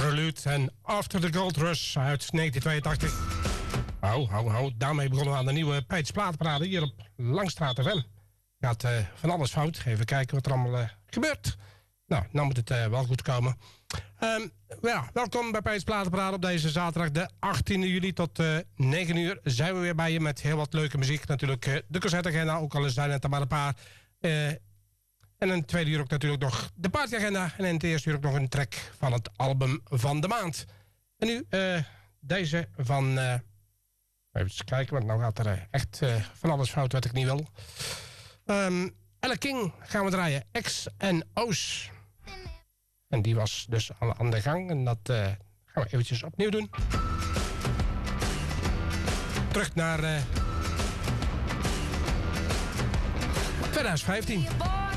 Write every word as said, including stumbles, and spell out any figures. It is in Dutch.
Prelude en After the Gold Rush uit negentien tweeëntachtig. Hou, hou, hou. Daarmee begonnen we aan de nieuwe Peets Platenparade hier op Langstraat F M. Gaat uh, van alles fout. Even kijken wat er allemaal uh, gebeurt. Nou, nou moet het uh, wel goed komen. Um, ja, welkom bij Peets Platenparade op deze zaterdag de achttiende juli tot uh, negen uur. Zijn we weer bij je met heel wat leuke muziek. Natuurlijk uh, de concertagenda, ook al zijn het er maar een paar. Uh, en in het tweede uur ook natuurlijk nog de partyagenda. En in het eerste uur ook nog een track van het album van de maand. En nu uh, deze van... Uh, even kijken, want nou gaat er uh, echt uh, van alles fout wat ik niet wil. Um, Elle King gaan we draaien. X en O's. En die was dus al aan de gang. En dat uh, gaan we eventjes opnieuw doen. Terug naar uh, twintig vijftien.